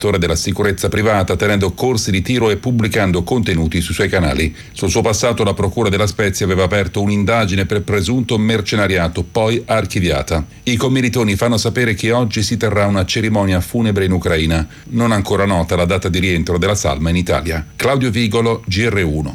della sicurezza privata, tenendo corsi di tiro e pubblicando contenuti sui suoi canali. Sul suo passato la Procura della Spezia aveva aperto un'indagine per presunto mercenariato, poi archiviata. I commilitoni fanno sapere che oggi si terrà una cerimonia funebre in Ucraina. Non ancora nota la data di rientro della salma in Italia. Claudio Vigolo, GR1.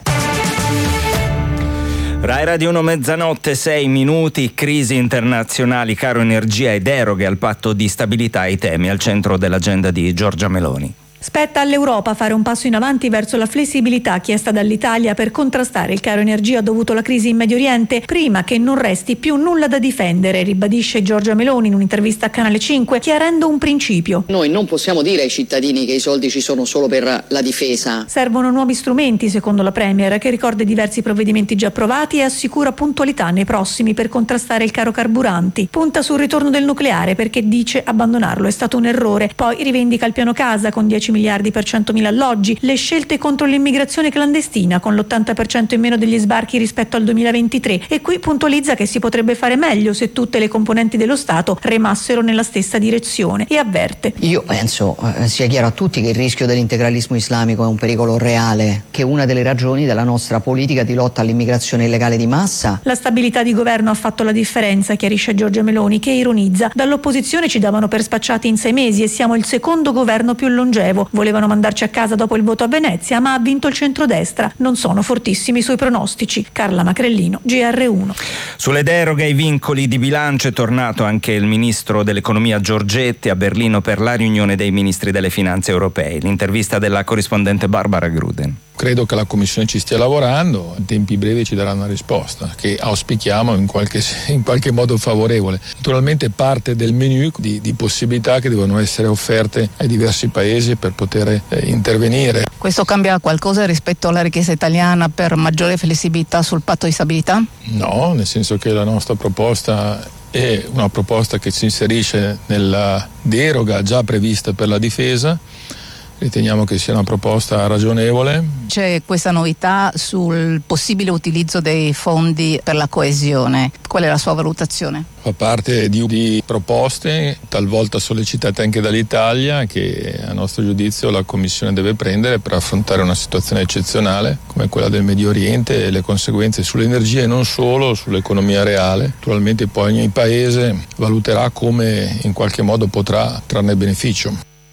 Rai Radio 1, mezzanotte, 6 minuti, crisi internazionali, caro energia e deroghe al patto di stabilità, i temi al centro dell'agenda di Giorgia Meloni. Spetta all'Europa fare un passo in avanti verso la flessibilità chiesta dall'Italia per contrastare il caro energia dovuto alla crisi in Medio Oriente, prima che non resti più nulla da difendere, ribadisce Giorgia Meloni in un'intervista a Canale 5, chiarendo un principio. Noi non possiamo dire ai cittadini che i soldi ci sono solo per la difesa. Servono nuovi strumenti, secondo la Premier, che ricorda diversi provvedimenti già approvati e assicura puntualità nei prossimi per contrastare il caro carburanti. Punta sul ritorno del nucleare perché dice abbandonarlo è stato un errore, poi rivendica il piano casa con 10 miliardi per 100.000 alloggi, le scelte contro l'immigrazione clandestina con l'80% in meno degli sbarchi rispetto al 2023 e qui puntualizza che si potrebbe fare meglio se tutte le componenti dello Stato remassero nella stessa direzione e avverte. Io penso sia chiaro a tutti che il rischio dell'integralismo islamico è un pericolo reale, che è una delle ragioni della nostra politica di lotta all'immigrazione illegale di massa. La stabilità di governo ha fatto la differenza, chiarisce Giorgia Meloni, che ironizza. Dall'opposizione ci davano per spacciati in 6 mesi e siamo il secondo governo più longevo. Volevano mandarci a casa dopo il voto a Venezia, ma ha vinto il centrodestra. Non sono fortissimi i suoi pronostici. Carla Macrellino, GR1. Sulle deroghe ai vincoli di bilancio è tornato anche il ministro dell'economia Giorgetti a Berlino per la riunione dei ministri delle finanze europei. L'intervista della corrispondente Barbara Gruden. Credo che la Commissione ci stia lavorando, in tempi brevi ci darà una risposta che auspichiamo in qualche modo favorevole. Naturalmente parte del menu di possibilità che devono essere offerte ai diversi paesi per poter intervenire. Questo cambia qualcosa rispetto alla richiesta italiana per maggiore flessibilità sul patto di stabilità? No, nel senso che la nostra proposta è una proposta che si inserisce nella deroga già prevista per la difesa. Riteniamo che sia una proposta ragionevole. C'è questa novità sul possibile utilizzo dei fondi per la coesione. Qual è la sua valutazione? Fa parte di proposte talvolta sollecitate anche dall'Italia che a nostro giudizio la Commissione deve prendere per affrontare una situazione eccezionale come quella del Medio Oriente e le conseguenze sull'energia e non solo, sull'economia reale. Naturalmente poi ogni paese valuterà come in qualche modo potrà trarne beneficio.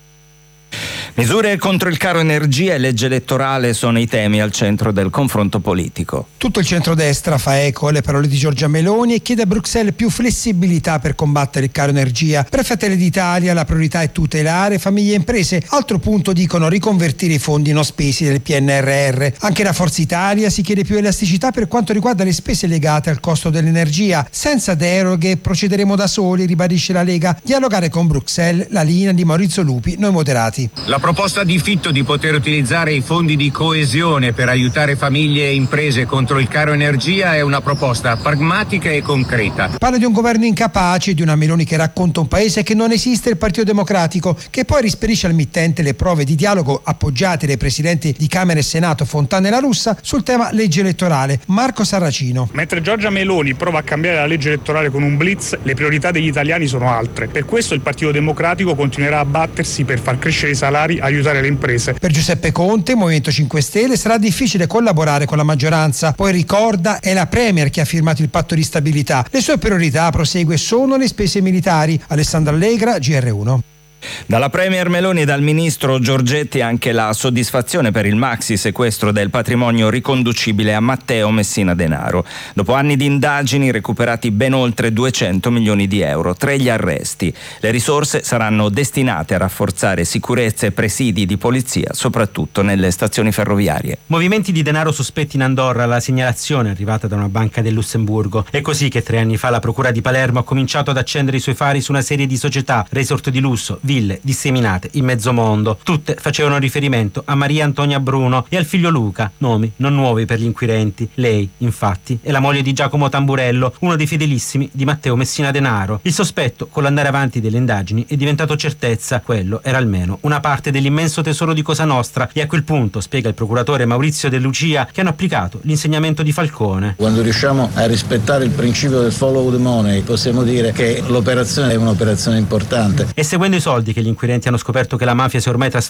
Misure contro il caro energia e legge elettorale sono i temi al centro del confronto politico. Tutto il centrodestra fa eco alle parole di Giorgia Meloni e chiede a Bruxelles più flessibilità per combattere il caro energia. Per Fratelli d'Italia la priorità è tutelare famiglie e imprese. Altro punto dicono riconvertire i fondi non spesi del PNRR. Anche da Forza Italia si chiede più elasticità per quanto riguarda le spese legate al costo dell'energia. Senza deroghe procederemo da soli, ribadisce la Lega. Dialogare con Bruxelles, la linea di Maurizio Lupi, Noi Moderati. La proposta di Fitto di poter utilizzare i fondi di coesione per aiutare famiglie e imprese contro il caro energia è una proposta pragmatica e concreta. Parla di un governo incapace, di una Meloni che racconta un paese che non esiste il Partito Democratico, che poi rispedisce al mittente le prove di dialogo appoggiate dai presidenti di Camera e Senato Fontana e La Russa sul tema legge elettorale. Marco Sarracino. Mentre Giorgia Meloni prova a cambiare la legge elettorale con un blitz, le priorità degli italiani sono altre. Per questo il Partito Democratico continuerà a battersi per far crescere i salari, aiutare le imprese. Per Giuseppe Conte, Movimento 5 Stelle, sarà difficile collaborare con la maggioranza. Poi ricorda, è la Premier che ha firmato il patto di stabilità. Le sue priorità, prosegue, sono le spese militari. Alessandra Allegra, GR1. Dalla Premier Meloni e dal ministro Giorgetti anche la soddisfazione per il maxi sequestro del patrimonio riconducibile a Matteo Messina Denaro. Dopo anni di indagini recuperati ben oltre 200 milioni di euro, 3 gli arresti. Le risorse saranno destinate a rafforzare sicurezza e presidi di polizia, soprattutto nelle stazioni ferroviarie. Movimenti di denaro sospetti in Andorra, la segnalazione arrivata da una banca del Lussemburgo. È così che 3 anni fa la Procura di Palermo ha cominciato ad accendere i suoi fari su una serie di società, resort di lusso, ville disseminate in mezzo mondo. Tutte facevano riferimento a Maria Antonia Bruno e al figlio Luca, nomi non nuovi per gli inquirenti. Lei, infatti, è la moglie di Giacomo Tamburello, uno dei fedelissimi di Matteo Messina Denaro. Il sospetto, con l'andare avanti delle indagini, è diventato certezza. Quello era almeno una parte dell'immenso tesoro di Cosa Nostra e a quel punto, spiega il procuratore Maurizio De Lucia, che hanno applicato l'insegnamento di Falcone. Quando riusciamo a rispettare il principio del follow the money, possiamo dire che l'operazione è un'operazione importante. E seguendo i soldi che gli inquirenti hanno scoperto che la mafia si è ormai trasformata